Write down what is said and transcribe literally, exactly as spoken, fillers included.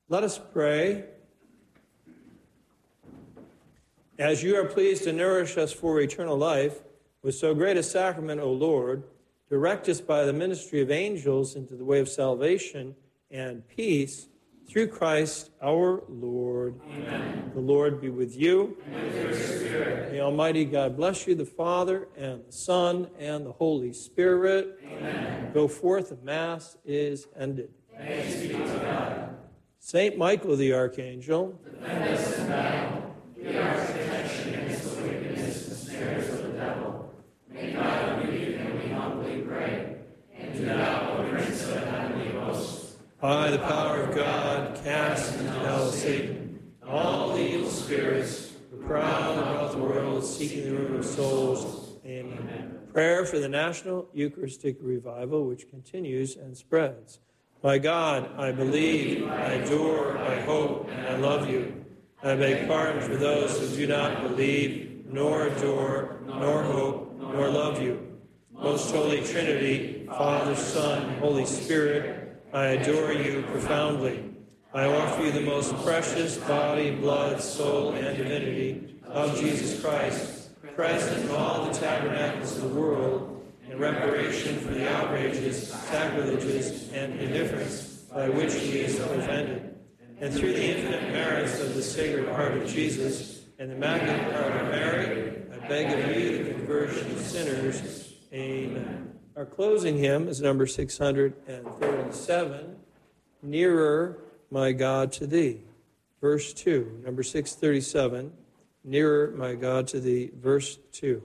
Let us pray. As you are pleased to nourish us for eternal life with so great a sacrament, O Lord, direct us by the ministry of angels into the way of salvation and peace through Christ our Lord. Amen. The Lord be with you. And with your spirit. May Almighty God bless you, the Father, and the Son, and the Holy Spirit. Amen. Go forth, the Mass is ended. Thanks be to God. Saint Michael the Archangel, defend us in battle. Be our protection against the wickedness and snares of the devil. May God rebuke him, we humbly pray. And do thou, O Prince of the heavenly hosts, by the power of God, cast into hell Satan, all the evil spirits who prowl about the world seeking the ruin of souls. Amen. Amen. Prayer for the National Eucharistic Revival, which continues and spreads. My God, I believe, I adore, I hope, and I love you. I beg pardon for those who do not believe, nor adore, nor hope, nor love you. Most Holy Trinity, Father, Son, Holy Spirit, I adore you profoundly. I offer you the most precious body, blood, soul, and divinity of Jesus Christ, present in all the tabernacles of the world, in reparation for the outrages, sacrileges, and indifference by which he is offended. And through the infinite merits of the Sacred Heart of Jesus and the Immaculate Heart of Mary, I beg of you the conversion of sinners. Amen. Our closing hymn is number six hundred thirty-seven, Nearer, My God, to Thee. Verse two, number six thirty-seven, Nearer, My God, to Thee, verse two.